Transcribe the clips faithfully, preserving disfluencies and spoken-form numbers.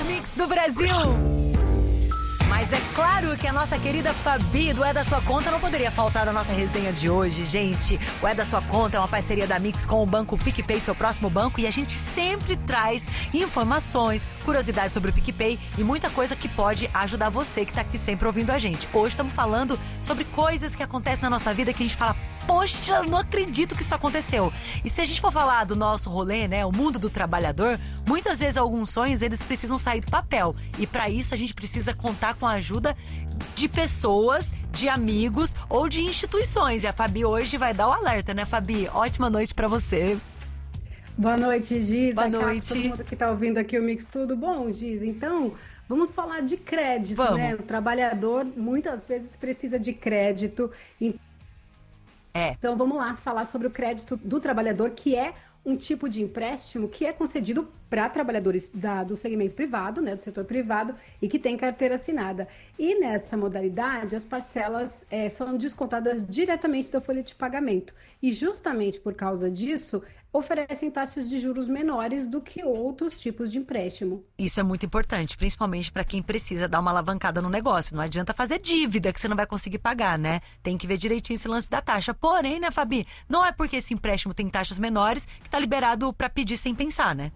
Mix do Brasil. Mas é claro que a nossa querida Fabi do É da Sua Conta não poderia faltar da nossa resenha de hoje, gente. O É da Sua Conta é uma parceria da Mix com o banco PicPay, seu próximo banco, e a gente sempre traz informações, curiosidades sobre o PicPay e muita coisa que pode ajudar você que tá aqui sempre ouvindo a gente. Hoje estamos falando sobre coisas que acontecem na nossa vida que a gente fala, poxa, não acredito que isso aconteceu. E se a gente for falar do nosso rolê, né, o mundo do trabalhador, muitas vezes alguns sonhos eles precisam sair do papel. E para isso a gente precisa contar com a ajuda de pessoas, de amigos ou de instituições. E a Fabi hoje vai dar o alerta, né, Fabi? Ótima noite para você. Boa noite, Giz. Boa noite. Todo mundo que tá ouvindo aqui o Mix, tudo bom, Giz? Então, vamos falar de crédito, vamos. né? O trabalhador muitas vezes precisa de crédito. É. Então vamos lá falar sobre o crédito do trabalhador, que é um tipo de empréstimo que é concedido para trabalhadores da, do segmento privado, né, do setor privado, e que tem carteira assinada. E nessa modalidade, as parcelas é, são descontadas diretamente da folha de pagamento. E justamente por causa disso, oferecem taxas de juros menores do que outros tipos de empréstimo. Isso é muito importante, principalmente para quem precisa dar uma alavancada no negócio. Não adianta fazer dívida que você não vai conseguir pagar, né? Tem que ver direitinho esse lance da taxa. Porém, né, Fabi, não é porque esse empréstimo tem taxas menores que tá liberado para pedir sem pensar, né?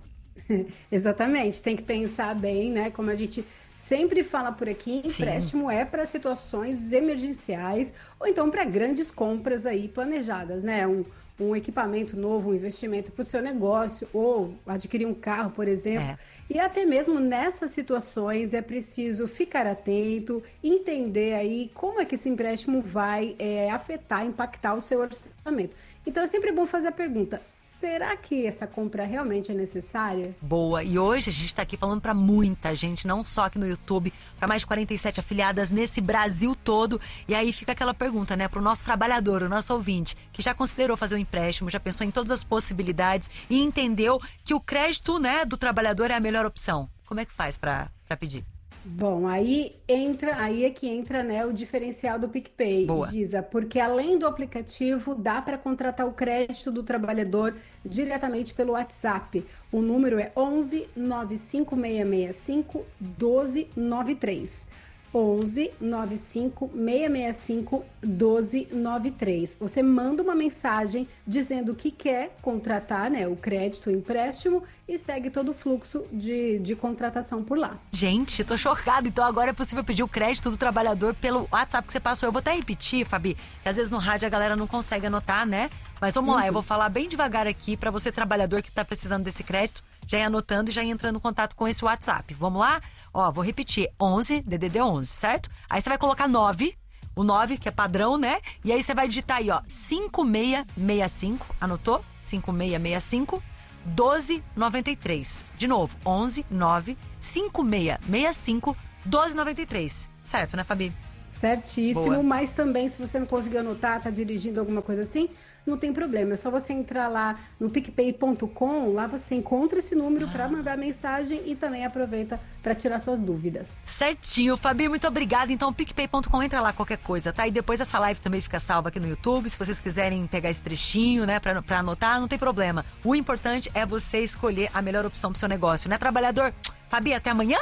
Exatamente, tem que pensar bem, né? Como a gente sempre fala por aqui, empréstimo Sim. é para situações emergenciais ou então para grandes compras aí planejadas, né? Um, um equipamento novo, um investimento para o seu negócio ou adquirir um carro, por exemplo. É. E até mesmo nessas situações é preciso ficar atento, entender aí como é que esse empréstimo vai é, afetar, impactar o seu orçamento. Então é sempre bom fazer a pergunta, será que essa compra realmente é necessária? Boa, e hoje a gente está aqui falando para muita gente, não só aqui no YouTube, para mais de quarenta e sete afiliadas nesse Brasil todo. E aí fica aquela pergunta, né, para o nosso trabalhador, o nosso ouvinte, que já considerou fazer um empréstimo, já pensou em todas as possibilidades e entendeu que o crédito, né, do trabalhador é a melhor opção. Como é que faz para pedir? Bom, aí entra, aí é que entra, né, o diferencial do PicPay, Boa. Giza, porque além do aplicativo, dá para contratar o crédito do trabalhador diretamente pelo WhatsApp. O número é onze nove cinco seis seis cinco um dois nove três. onze nove cinco seis seis cinco um dois nove três. Você manda uma mensagem dizendo que quer contratar, né, o crédito, o empréstimo e segue todo o fluxo de, de contratação por lá. Gente, tô chocada. Então agora é possível pedir o crédito do trabalhador pelo WhatsApp que você passou. Eu vou até repetir, Fabi, que às vezes no rádio a galera não consegue anotar, né? Mas vamos uhum. lá, eu vou falar bem devagar aqui para você, trabalhador que tá precisando desse crédito, já ir anotando e já ir entrando em contato com esse WhatsApp. Vamos lá? Ó, vou repetir. onze, D D D onze, certo? Aí você vai colocar nove, o nove, que é padrão, né? E aí você vai digitar aí, ó, cinco seis seis cinco, anotou? cinco seis seis cinco, um dois nove três. De novo, onze nove cinco seis seis cinco, um dois nove três. Certo, né, Fabi? Certíssimo, Boa. Mas também se você não conseguiu anotar, tá dirigindo alguma coisa assim, não tem problema, é só você entrar lá no picpay ponto com, lá você encontra esse número ah. para mandar mensagem e também aproveita para tirar suas dúvidas. Certinho, Fabi, muito obrigada. Então, picpay ponto com, entra lá qualquer coisa, tá? E depois essa live também fica salva aqui no YouTube, se vocês quiserem pegar esse trechinho, né, pra, pra anotar, não tem problema. O importante é você escolher a melhor opção pro seu negócio, né, trabalhador? Fabi, até amanhã?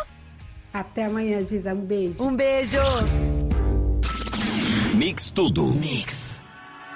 Até amanhã, Giza, um beijo. Um beijo! Mix Tudo. Mix.